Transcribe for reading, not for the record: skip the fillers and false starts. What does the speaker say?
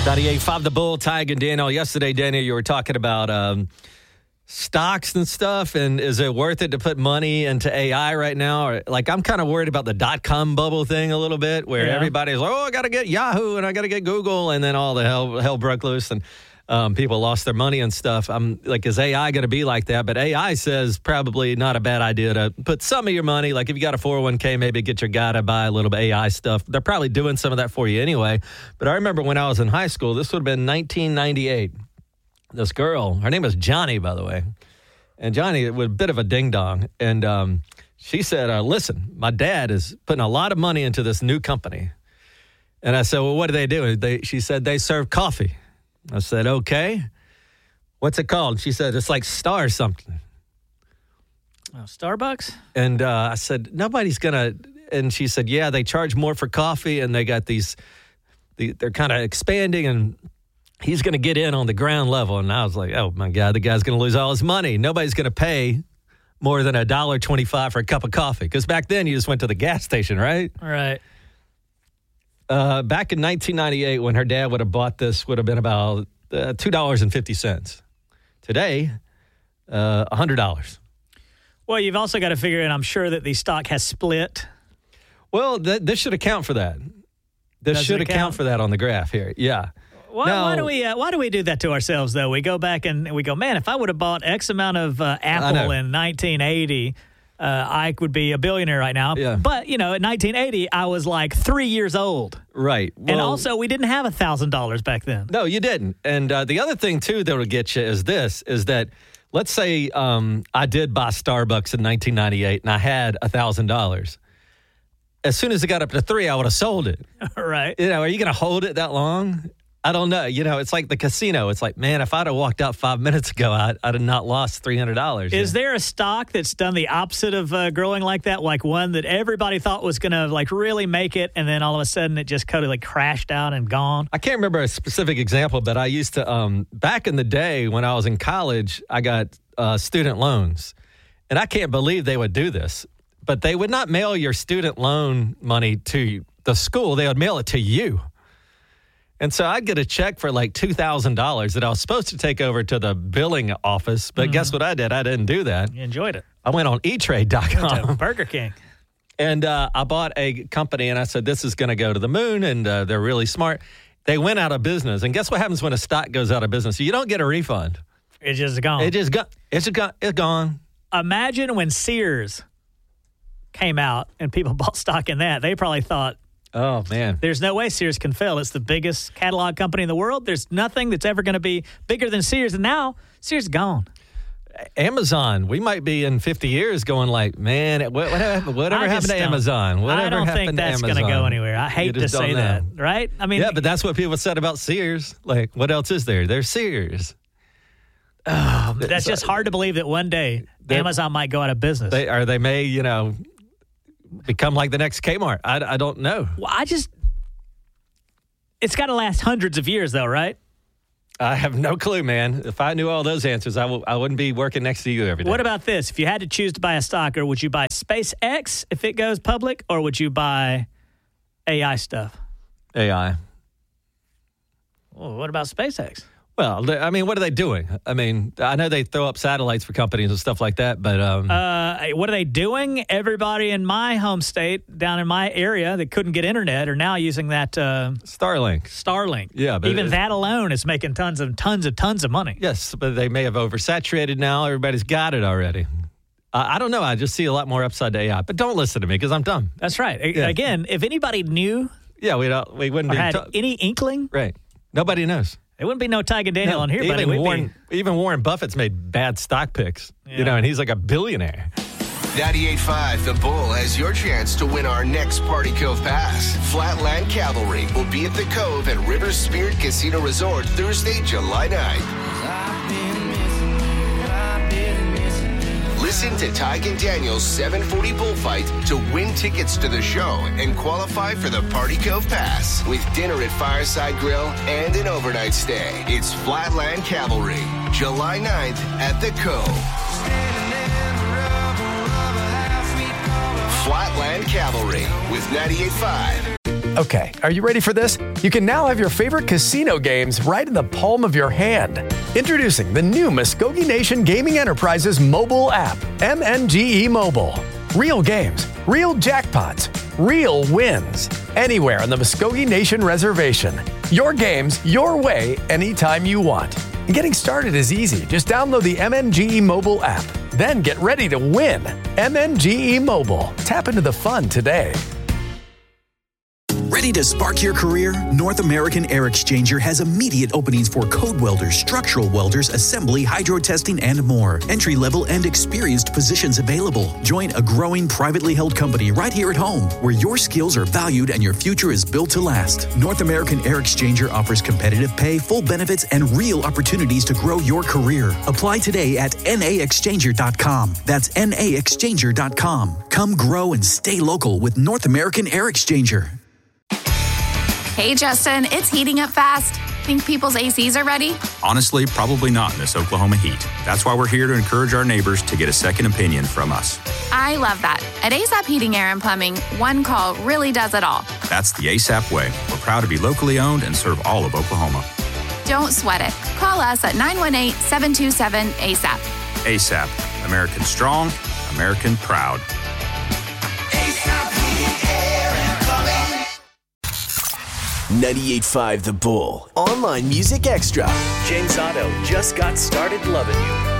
98.5 The Bull, Tig and Daniel. Yesterday, Daniel, you were talking about stocks and stuff, and is it worth it to put money into AI right now? Or, like, I'm kind of worried about the dot-com bubble thing a little bit, where everybody's like, oh, I got to get Yahoo, and I got to get Google, and then all the hell broke loose, and people lost their money and stuff. I'm like, is AI going to be like that? But AI says probably not a bad idea to put some of your money, like if you got a 401k, maybe get your guy to buy a little bit of AI stuff. They're probably doing some of that for you anyway. But I remember when I was in high school, this would have been 1998. This girl, her name was Johnny, by the way. And Johnny was a bit of a ding-dong. And she said, listen, my dad is putting a lot of money into this new company. And I said, well, what do they do? She said, they serve coffee. I said, okay. What's it called? She said, it's like Star something. Oh, Starbucks? And I said, nobody's going to. And she said, yeah, they charge more for coffee, and they got they're kind of expanding, and he's going to get in on the ground level. And I was like, oh, my God, the guy's going to lose all his money. Nobody's going to pay more than $1.25 for a cup of coffee. Because back then, you just went to the gas station, right? Right. Back in 1998, when her dad would have bought this, would have been about $2.50. Today, $100. Well, you've also got to figure in, I'm sure that the stock has split. Well, this should account for that. This should account for that on the graph here. Yeah. Why do we do that to ourselves, though? We go back and we go, man, if I would have bought X amount of Apple in 1980, I would be a billionaire right now. Yeah. But, in 1980, I was like 3 years old. Right. Well, and also, we didn't have $1,000 back then. No, you didn't. And the other thing, too, that will get you is that let's say I did buy Starbucks in 1998 and I had $1,000. As soon as it got up to 3, I would have sold it. Right. Are you going to hold it that long? I don't know. It's like the casino. It's like, man, if I'd have walked out 5 minutes ago, I'd have not lost $300. Is there a stock that's done the opposite of growing like that? Like one that everybody thought was going to like really make it, and then all of a sudden it just kind of like crashed out and gone? I can't remember a specific example, but I used to, back in the day when I was in college, I got student loans. And I can't believe they would do this. But they would not mail your student loan money to the school. They would mail it to you. And so I'd get a check for like $2,000 that I was supposed to take over to the billing office. But guess what I did? I didn't do that. You enjoyed it. I went on eTrade.com. Burger King. And I bought a company, and I said, this is going to go to the moon, and they're really smart. They went out of business. And guess what happens when a stock goes out of business? You don't get a refund. It's just gone. It's gone. Imagine when Sears came out and people bought stock in that. They probably thought, oh, man. There's no way Sears can fail. It's the biggest catalog company in the world. There's nothing that's ever going to be bigger than Sears. And now Sears is gone. Amazon, we might be in 50 years going like, man, whatever happened to Amazon? I don't think that's going to go anywhere. I hate to say that, right? I mean, yeah, but that's what people said about Sears. Like, what else is there? There's Sears. Oh, that's just hard to believe that one day Amazon might go out of business. They may, become like the next Kmart. I don't know. Well, it's got to last hundreds of years, though, right? I have no clue, man. If I knew all those answers, I wouldn't be working next to you every day. What about this? If you had to choose to buy a stock, or would you buy SpaceX if it goes public, or would you buy AI stuff? AI. Well, what about SpaceX? Well, I mean, what are they doing? I mean, I know they throw up satellites for companies and stuff like that, but... what are they doing? Everybody in my home state, down in my area that couldn't get internet are now using that... Starlink. Yeah, but... Even that alone is making tons of money. Yes, but they may have oversaturated now. Everybody's got it already. I don't know. I just see a lot more upside to AI. But don't listen to me because I'm dumb. That's right. Yeah. Again, if anybody knew... Yeah, we wouldn't be... had any inkling... Right. Nobody knows. There wouldn't be no Tig and Daniel on here, buddy. Even Warren Buffett's made bad stock picks, and he's like a billionaire. 98.5 The Bull has your chance to win our next Party Cove Pass. Flatland Cavalry will be at the Cove at Rivers Spirit Casino Resort Thursday, July 9th. Listen to Tig and Daniel's 740 Bullfight to win tickets to the show and qualify for the Party Cove Pass with dinner at Fireside Grill and an overnight stay. It's Flatland Cavalry, July 9th at the Cove. Flatland Cavalry with 98.5. Okay, are you ready for this? You can now have your favorite casino games right in the palm of your hand. Introducing the new Muskogee Nation Gaming Enterprises mobile app, MNGE Mobile. Real games, real jackpots, real wins. Anywhere on the Muskogee Nation Reservation. Your games, your way, anytime you want. And getting started is easy. Just download the MNGE Mobile app. Then get ready to win. MNGE Mobile. Tap into the fun today. Ready to spark your career? North American Air Exchanger has immediate openings for code welders, structural welders, assembly, hydro testing, and more. Entry-level and experienced positions available. Join a growing privately held company right here at home, where your skills are valued and your future is built to last. North American Air Exchanger offers competitive pay, full benefits, and real opportunities to grow your career. Apply today at naexchanger.com. That's naexchanger.com. Come grow and stay local with North American Air Exchanger. Hey, Justin, it's heating up fast. Think people's ACs are ready? Honestly, probably not in this Oklahoma heat. That's why we're here to encourage our neighbors to get a second opinion from us. I love that. At ASAP Heating, Air, and Plumbing, one call really does it all. That's the ASAP way. We're proud to be locally owned and serve all of Oklahoma. Don't sweat it. Call us at 918-727-ASAP. ASAP. American strong, American proud. 98.5 The Bull. Online Music Extra. James Otto, Just Got Started Loving You.